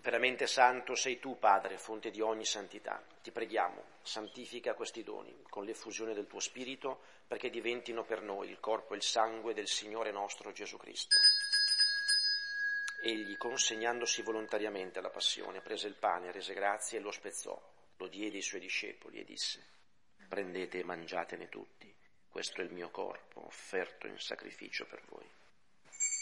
Veramente santo sei tu, Padre, fonte di ogni santità. Ti preghiamo, santifica questi doni con l'effusione del tuo Spirito, perché diventino per noi il corpo e il sangue del Signore nostro Gesù Cristo. Egli, consegnandosi volontariamente alla passione, prese il pane, rese grazie e lo spezzò, lo diede ai suoi discepoli e disse: prendete e mangiatene tutti, questo è il mio corpo, offerto in sacrificio per voi.